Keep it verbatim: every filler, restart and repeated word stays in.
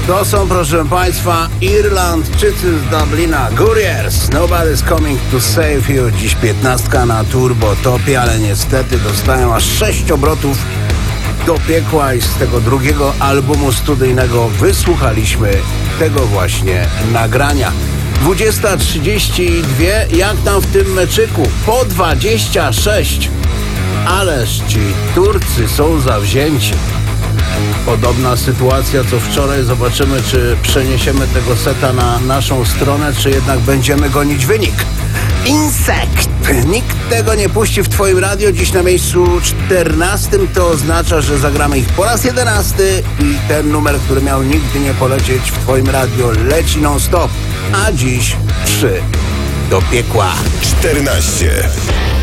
To są, proszę Państwa, Irlandczycy z Dublina, Gurriers. Nobody's coming to save you. Dziś piętnastka na Turbo Topie, ale niestety dostają aż sześć obrotów do piekła i z tego drugiego albumu studyjnego wysłuchaliśmy tego właśnie nagrania. dwudziesta trzydzieści dwa, jak tam w tym meczyku? Po dwadzieścia sześć. Ależ ci Turcy są zawzięci. Podobna sytuacja co wczoraj. Zobaczymy, czy przeniesiemy tego seta na naszą stronę, czy jednak będziemy gonić wynik. Insekt. Nikt tego nie puści w twoim radio. Dziś na miejscu czternastym. To oznacza, że zagramy ich po raz jedenasty i ten numer, który miał nigdy nie polecieć w twoim radio, leci non stop. A dziś trzy do piekła. czternaście.